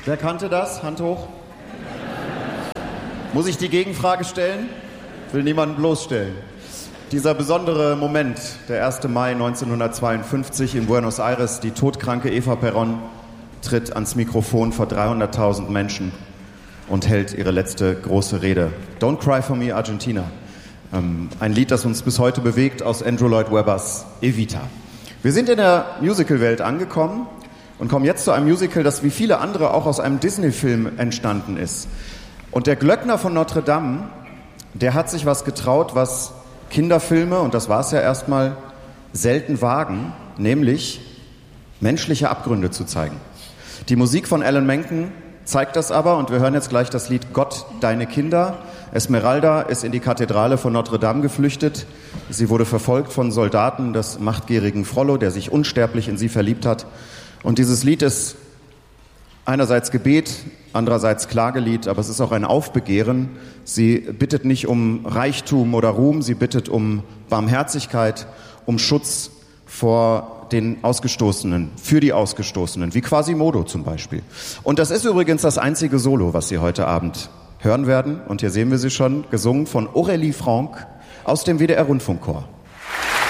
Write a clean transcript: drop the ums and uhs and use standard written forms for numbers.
Wer kannte das? Hand hoch. Muss ich die Gegenfrage stellen? Will niemanden bloßstellen. Dieser besondere Moment, der 1. Mai 1952 in Buenos Aires, die todkranke Eva Perón tritt ans Mikrofon vor 300.000 Menschen und hält ihre letzte große Rede. Don't Cry for Me, Argentina. Ein Lied, das uns bis heute bewegt, aus Andrew Lloyd Webbers Evita. Wir sind in der Musical-Welt angekommen und kommen jetzt zu einem Musical, das wie viele andere auch aus einem Disney-Film entstanden ist. Und der Glöckner von Notre Dame, der hat sich was getraut, was Kinderfilme, und das war es ja erstmal, selten wagen, nämlich menschliche Abgründe zu zeigen. Die Musik von Alan Menken zeigt das aber, und wir hören jetzt gleich das Lied Gott, deine Kinder. Esmeralda ist in die Kathedrale von Notre Dame geflüchtet. Sie wurde verfolgt von Soldaten des machtgierigen Frollo, der sich unsterblich in sie verliebt hat. Und dieses Lied ist einerseits Gebet, andererseits Klagelied, aber es ist auch ein Aufbegehren. Sie bittet nicht um Reichtum oder Ruhm, sie bittet um Barmherzigkeit, um Schutz vor den Ausgestoßenen, für die Ausgestoßenen, wie Quasimodo zum Beispiel. Und das ist übrigens das einzige Solo, was Sie heute Abend hören werden. Und hier sehen wir sie schon, gesungen von Aurélie Franck aus dem WDR-Rundfunkchor.